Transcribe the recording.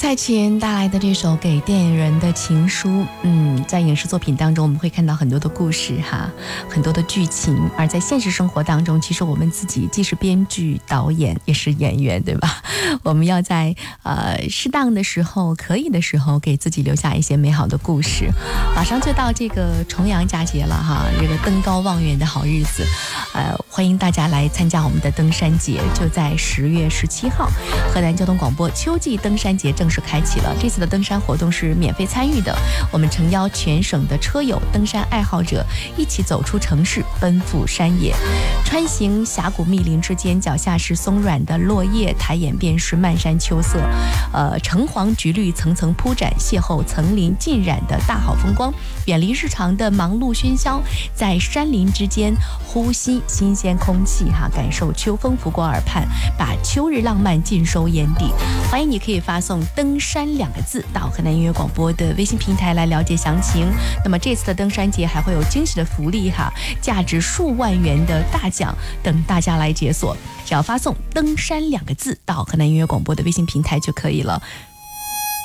蔡琴带来的这首给电影人的情书，在影视作品当中我们会看到很多的故事哈，很多的剧情，而在现实生活当中，其实我们自己既是编剧、导演，也是演员，对吧？我们要在适当的时候、可以的时候，给自己留下一些美好的故事。马上就到这个重阳佳节了哈，这个登高望远的好日子，欢迎大家来参加我们的登山节，就在10月17号，河南交通广播秋季登山节正式开启了。这次的登山活动是免费参与的，我们诚邀全省的车友、登山爱好者一起走出城市，奔赴山野，穿行峡谷密林之间，脚下是松软的落叶，抬眼便是漫山秋色，橙黄橘绿层层铺展，邂逅层林尽染的大好风光，远离日常的忙碌喧嚣，在山林之间呼吸新鲜空气哈，感受秋风拂过耳畔，把秋日浪漫尽收眼底。欢迎你可以发送登山2个字到河南音乐广播的微信平台来了解详情。那么这次的登山节还会有惊喜的福利哈，价值数万元的大奖等大家来解锁，只要发送登山2个字到河南音乐广播的微信平台就可以了。